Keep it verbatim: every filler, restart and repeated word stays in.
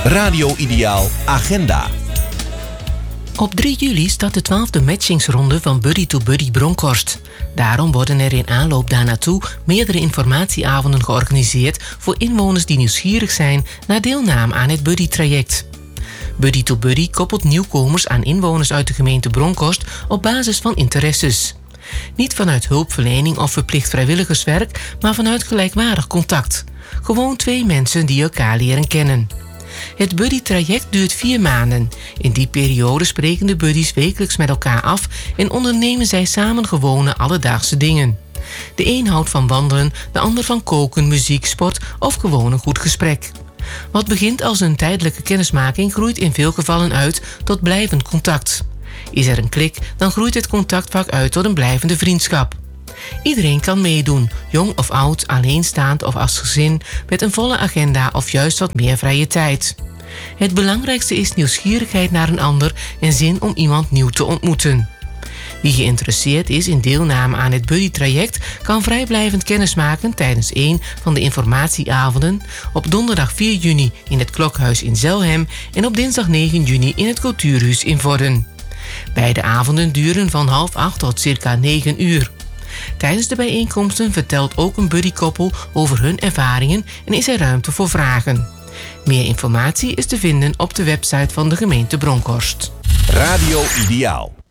Radio Ideaal Agenda. Op drie juli start de twaalfde matchingsronde van Buddy to Buddy Bronkhorst. Daarom worden er in aanloop daarnaartoe meerdere informatieavonden georganiseerd voor inwoners die nieuwsgierig zijn naar deelname aan het Buddy-traject. Buddy to Buddy koppelt nieuwkomers aan inwoners uit de gemeente Bronkhorst op basis van interesses. Niet vanuit hulpverlening of verplicht vrijwilligerswerk, maar vanuit gelijkwaardig contact. Gewoon twee mensen die elkaar leren kennen. Het Buddy-traject duurt vier maanden. In die periode spreken de buddies wekelijks met elkaar af en ondernemen zij samen gewone alledaagse dingen. De een houdt van wandelen, de ander van koken, muziek, sport of gewoon een goed gesprek. Wat begint als een tijdelijke kennismaking groeit in veel gevallen uit tot blijvend contact. Is er een klik, dan groeit het contact vaak uit tot een blijvende vriendschap. Iedereen kan meedoen, jong of oud, alleenstaand of als gezin, met een volle agenda of juist wat meer vrije tijd. Het belangrijkste is nieuwsgierigheid naar een ander en zin om iemand nieuw te ontmoeten. Wie geïnteresseerd is in deelname aan het Buddy-traject kan vrijblijvend kennismaken tijdens een van de informatieavonden op donderdag vier juni in het Klokhuis in Zelhem en op dinsdag negen juni in het Cultuurhuis in Vorden. Beide avonden duren van half acht tot circa negen uur. Tijdens de bijeenkomsten vertelt ook een buddykoppel over hun ervaringen en is er ruimte voor vragen. Meer informatie is te vinden op de website van de gemeente Bronkhorst. Radio Ideaal.